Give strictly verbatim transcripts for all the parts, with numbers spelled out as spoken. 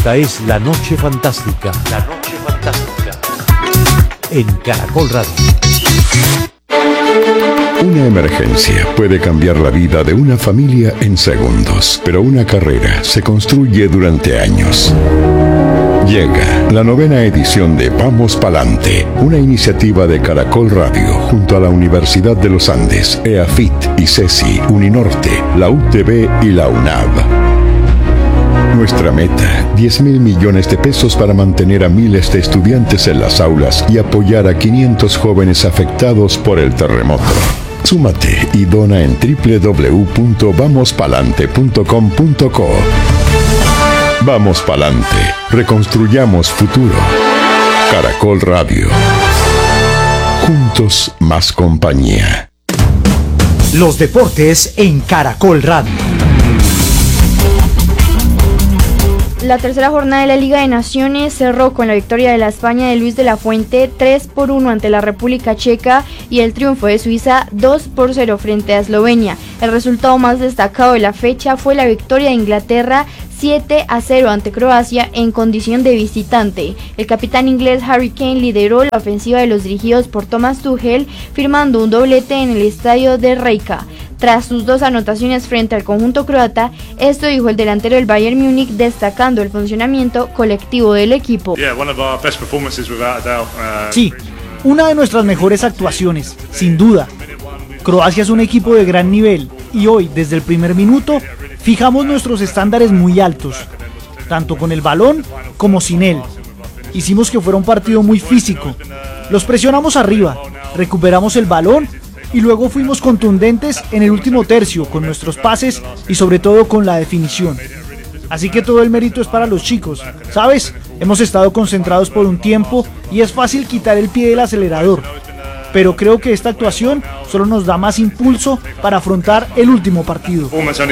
Esta es La Noche Fantástica. La Noche Fantástica. En Caracol Radio. Una emergencia puede cambiar la vida de una familia en segundos, pero una carrera se construye durante años. Llega la novena edición de Vamos Palante, una iniciativa de Caracol Radio junto a la Universidad de los Andes, EAFIT, ICESI, Uninorte, la U T B y la UNAV. Nuestra meta, diez mil millones de pesos para mantener a miles de estudiantes en las aulas y apoyar a quinientos jóvenes afectados por el terremoto. Súmate y dona en doble u doble u doble u punto vamos palante punto com punto co. Vamos Palante, reconstruyamos futuro. Caracol Radio. Juntos más compañía. Los deportes en Caracol Radio. La tercera jornada de la Liga de Naciones cerró con la victoria de la España de Luis de la Fuente tres por uno ante la República Checa y el triunfo de Suiza dos por cero frente a Eslovenia. El resultado más destacado de la fecha fue la victoria de Inglaterra siete a cero ante Croacia en condición de visitante. El capitán inglés Harry Kane lideró la ofensiva de los dirigidos por Thomas Tuchel, firmando un doblete en el estadio de Rijeka. Tras sus dos anotaciones frente al conjunto croata, esto dijo el delantero del Bayern Múnich, destacando el funcionamiento colectivo del equipo. Sí, una de nuestras mejores actuaciones, sin duda. Croacia es un equipo de gran nivel y hoy, desde el primer minuto, fijamos nuestros estándares muy altos, tanto con el balón como sin él. Hicimos que fuera un partido muy físico. Los presionamos arriba, recuperamos el balón y luego fuimos contundentes en el último tercio con nuestros pases y sobre todo con la definición. Así que todo el mérito es para los chicos, ¿sabes? Hemos estado concentrados por un tiempo y es fácil quitar el pie del acelerador. Pero creo que esta actuación solo nos da más impulso para afrontar el último partido.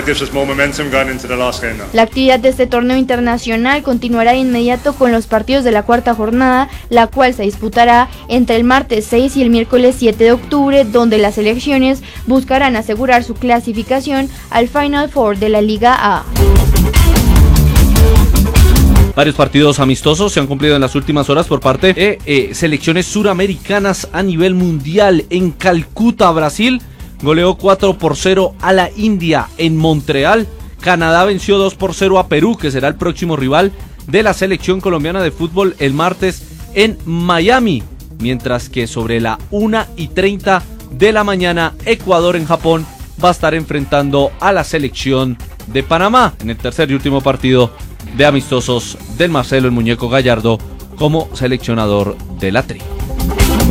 La actividad de este torneo internacional continuará de inmediato con los partidos de la cuarta jornada, la cual se disputará entre el martes seis y el miércoles siete de octubre, donde las selecciones buscarán asegurar su clasificación al Final Four de la Liga A. Varios partidos amistosos se han cumplido en las últimas horas por parte de eh, selecciones suramericanas a nivel mundial. En Calcuta, Brasil, goleó cuatro por cero a la India. En Montreal, Canadá venció dos por cero a Perú, que será el próximo rival de la selección colombiana de fútbol el martes en Miami. Mientras que sobre la una y treinta de la mañana, Ecuador en Japón va a estar enfrentando a la selección de Panamá en el tercer y último partido de amistosos del Marcelo el Muñeco Gallardo como seleccionador de la Tri.